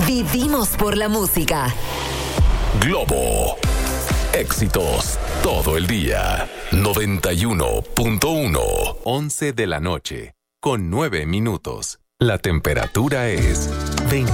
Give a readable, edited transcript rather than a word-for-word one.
Vivimos por la música. Globo. Éxitos todo el día. 91.1. 11 de la noche, con 9 minutos. La temperatura es